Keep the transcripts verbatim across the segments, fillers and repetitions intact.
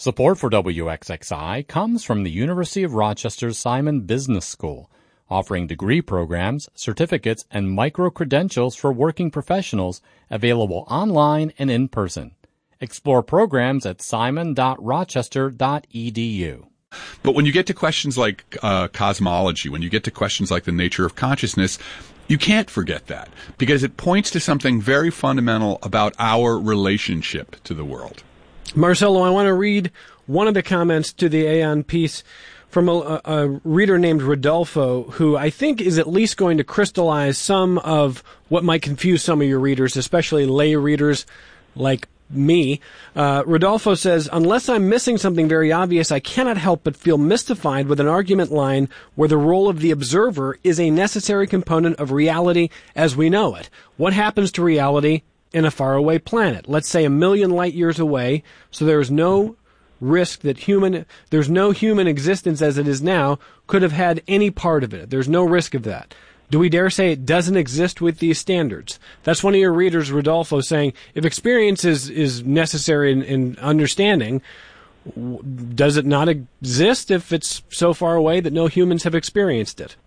Support for W X X I comes from the University of Rochester's Simon Business School, offering degree programs, certificates, and micro-credentials for working professionals available online and in person. Explore programs at simon dot rochester dot e d u. But when you get to questions like uh, cosmology, when you get to questions like the nature of consciousness, you can't forget that because it points to something very fundamental about our relationship to the world. Marcelo, I want to read one of the comments to the Aeon piece from a, a reader named Rodolfo, who I think is at least going to crystallize some of what might confuse some of your readers, especially lay readers like me. Uh, Rodolfo says, unless I'm missing something very obvious, I cannot help but feel mystified with an argument line where the role of the observer is a necessary component of reality as we know it. What happens to reality in a faraway planet, let's say a million light years away, so there is no risk that human, there's no human existence as it is now could have had any part of it. There's no risk of that. Do we dare say it doesn't exist with these standards? That's one of your readers, Rodolfo, saying, if experience is, is necessary in, in understanding, does it not exist if it's so far away that no humans have experienced it?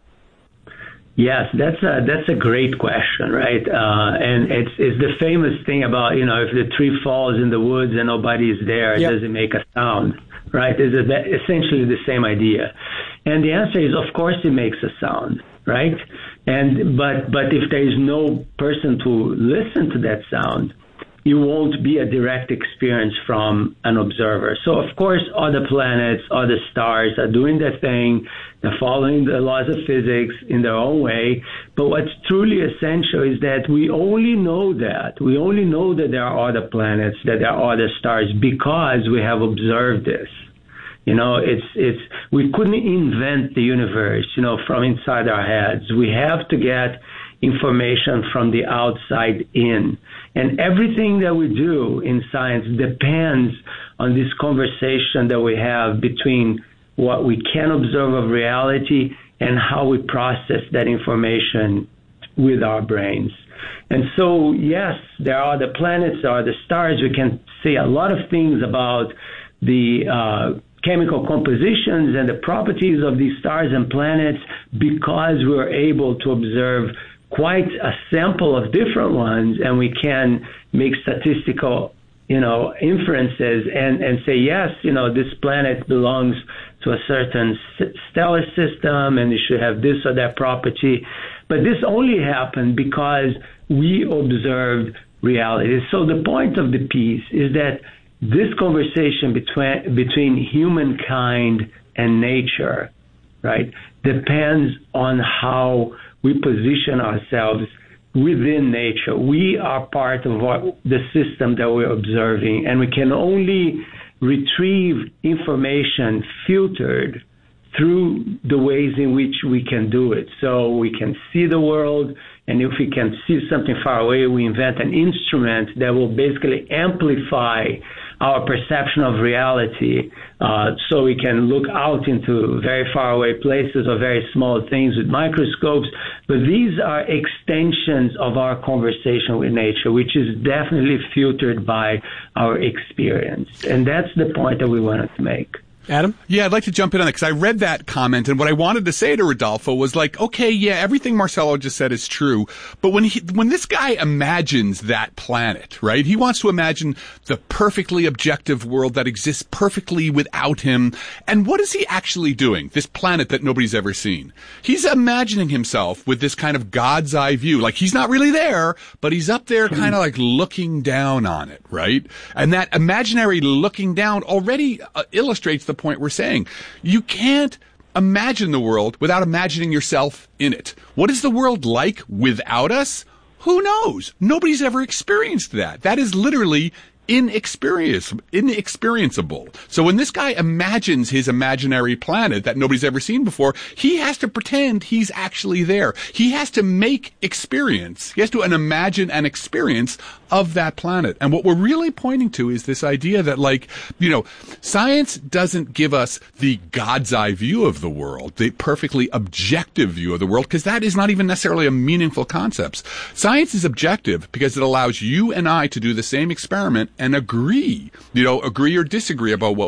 Yes, that's a that's a great question, right? Uh, and it's it's the famous thing about, you know, if the tree falls in the woods and nobody is there, yep. Does it make a sound, right? Is it essentially the same idea? And the answer is, of course, it makes a sound, right? And but but if there is no person to listen to that sound, it won't be a direct experience from an observer. So, of course, other planets, other stars are doing their thing. They're following the laws of physics in their own way. But what's truly essential is that we only know that. We only know that there are other planets, that there are other stars, because we have observed this. You know, it's it's we couldn't invent the universe, you know, from inside our heads. We have to get information from the outside in. And everything that we do in science depends on this conversation that we have between what we can observe of reality and how we process that information with our brains. And so, yes, there are the planets, there are the stars. We can say a lot of things about the uh, chemical compositions and the properties of these stars and planets because we're able to observe quite a sample of different ones, and we can make statistical, you know, inferences and, and say, yes, you know, this planet belongs to a certain stellar system and it should have this or that property. But this only happened because we observed reality. So the point of the piece is that this conversation between between humankind and nature, right, depends on how we position ourselves within nature. We are part of what, the system that we're observing, and we can only retrieve information filtered through the ways in which we can do it. So we can see the world, and if we can see something far away, we invent an instrument that will basically amplify our perception of reality, uh, so we can look out into very far away places or very small things with microscopes. But these are extensions of our conversation with nature, which is definitely filtered by our experience. And that's the point that we wanted to make. Adam? Yeah, I'd like to jump in on that because I read that comment, and what I wanted to say to Rodolfo was like, okay, yeah, everything Marcelo just said is true, but when he, when this guy imagines that planet, right, he wants to imagine the perfectly objective world that exists perfectly without him, and what is he actually doing, this planet that nobody's ever seen? He's imagining himself with this kind of God's eye view, like he's not really there, but he's up there kind of like looking down on it, right? And that imaginary looking down already uh, illustrates the point we're saying. You can't imagine the world without imagining yourself in it. What is the world like without us? Who knows? Nobody's ever experienced that. That is literally inexperience, inexperienceable. So when this guy imagines his imaginary planet that nobody's ever seen before, he has to pretend he's actually there. He has to make experience. He has to imagine an experience of that planet. And what we're really pointing to is this idea that, like, you know, science doesn't give us the God's eye view of the world, the perfectly objective view of the world, because that is not even necessarily a meaningful concept. Science is objective because it allows you and I to do the same experiment and agree, you know, agree or disagree about what